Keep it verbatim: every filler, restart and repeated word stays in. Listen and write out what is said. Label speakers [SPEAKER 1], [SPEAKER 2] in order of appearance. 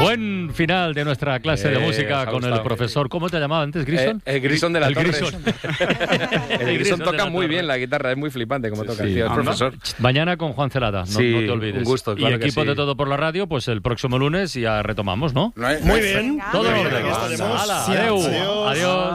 [SPEAKER 1] Buen final de nuestra clase de
[SPEAKER 2] Eh,
[SPEAKER 1] música con el profesor. ¿Cómo te llamaba antes, Grison?
[SPEAKER 2] Eh, el Grison de la
[SPEAKER 1] el
[SPEAKER 2] Torres.
[SPEAKER 1] Grison.
[SPEAKER 2] El Grison toca muy bien la guitarra, es muy flipante como toca,
[SPEAKER 1] Sí,
[SPEAKER 2] tío, el
[SPEAKER 1] anda.
[SPEAKER 2] profesor.
[SPEAKER 1] Mañana con Juan Celada, no,
[SPEAKER 2] Sí,
[SPEAKER 1] no te olvides.
[SPEAKER 2] un gusto, claro
[SPEAKER 1] y
[SPEAKER 2] que
[SPEAKER 1] equipo
[SPEAKER 2] sí.
[SPEAKER 1] de Todo por la Radio, pues el próximo lunes ya retomamos, ¿no?
[SPEAKER 3] Muy bien.
[SPEAKER 1] Todo en
[SPEAKER 3] Muy bien,
[SPEAKER 1] orden.
[SPEAKER 3] aquí estaremos.
[SPEAKER 1] Hala,
[SPEAKER 3] Sí,
[SPEAKER 1] adeu.
[SPEAKER 3] adiós.
[SPEAKER 1] Adiós.